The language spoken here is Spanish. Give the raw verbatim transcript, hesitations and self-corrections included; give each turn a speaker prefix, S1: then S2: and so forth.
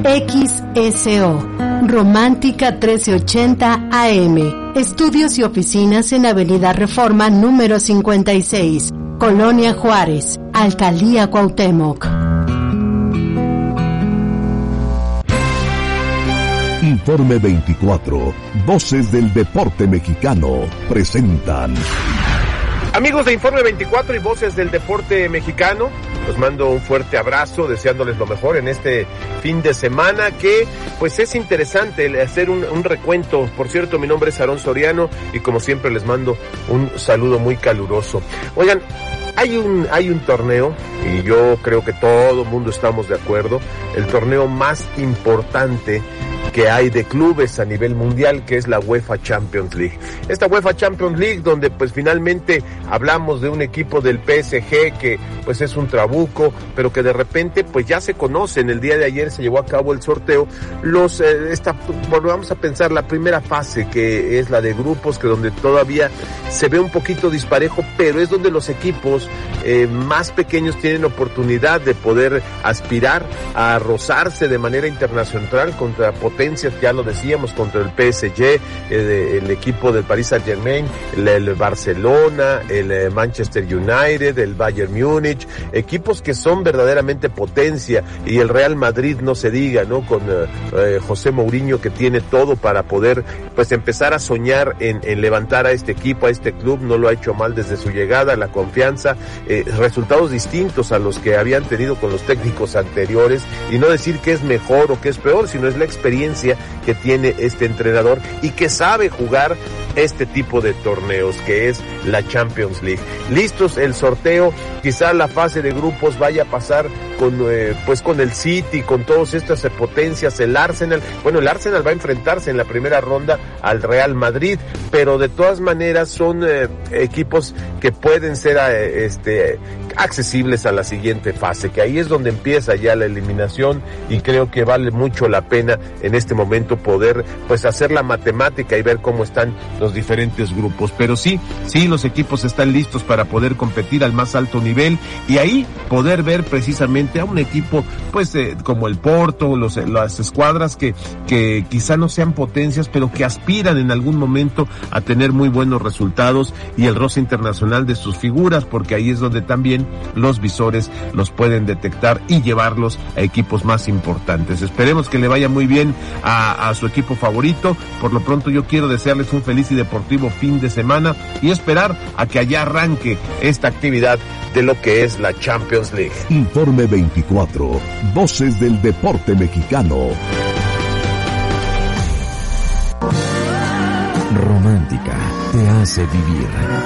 S1: X S O, Romántica trece ochenta A M. Estudios y oficinas en Avenida Reforma número cincuenta y seis, Colonia Juárez, Alcaldía Cuauhtémoc.
S2: Informe veinticuatro, Voces del Deporte Mexicano, presentan.
S3: Amigos de Informe veinticuatro y Voces del Deporte Mexicano, los mando un fuerte abrazo, deseándoles lo mejor en este fin de semana, que pues es interesante hacer un, un recuento. Por cierto, mi nombre es Aarón Soriano y como siempre les mando un saludo muy caluroso. Oigan, hay un, hay un torneo, y yo creo que todo el mundo estamos de acuerdo, el torneo más importante que hay de clubes a nivel mundial, que es la UEFA Champions League. Esta UEFA Champions League, donde pues finalmente hablamos de un equipo del P S G que pues es un trabuco, pero que de repente pues ya se conocen. El día de ayer se llevó a cabo el sorteo. Los eh, esta, bueno, vamos a pensar la primera fase, que es la de grupos, que donde todavía se ve un poquito disparejo, pero es donde los equipos eh, más pequeños tienen oportunidad de poder aspirar a rozarse de manera internacional contra potencias, ya lo decíamos, contra el P S G, el, el equipo del Paris Saint-Germain, el, el Barcelona, el Manchester United, el Bayern Múnich, equipos que son verdaderamente potencia, y el Real Madrid no se diga, ¿no? Con eh, José Mourinho, que tiene todo para poder pues empezar a soñar en, en levantar a este equipo, a este club. No lo ha hecho mal desde su llegada, la confianza, eh, resultados distintos a los que habían tenido con los técnicos anteriores, y no decir que es mejor o que es peor, sino es la experiencia que tiene este entrenador y que sabe jugar este tipo de torneos, que es la Champions League. Listos el sorteo, quizá la fase de grupos vaya a pasar con eh, pues con el City, con todas estas potencias, el Arsenal. Bueno, el Arsenal va a enfrentarse en la primera ronda al Real Madrid, pero de todas maneras son eh, equipos que pueden ser eh, este accesibles a la siguiente fase, que ahí es donde empieza ya la eliminación, y creo que vale mucho la pena en este momento poder pues hacer la matemática y ver cómo están los diferentes grupos. Pero sí, sí, los equipos están listos para poder competir al más alto nivel, y ahí poder ver precisamente a un equipo pues eh, como el Porto, los, las escuadras que, que quizá no sean potencias, pero que aspiran en algún momento a tener muy buenos resultados, y el roce internacional de sus figuras, porque ahí es donde también los visores los pueden detectar y llevarlos a equipos más importantes. Esperemos que le vaya muy bien a, a su equipo favorito. Por lo pronto yo quiero desearles un feliz y deportivo fin de semana, y esperar a que allá arranque esta actividad de lo que es la Champions League.
S2: Informe veinticuatro, Voces del Deporte Mexicano. Romántica te hace vivir.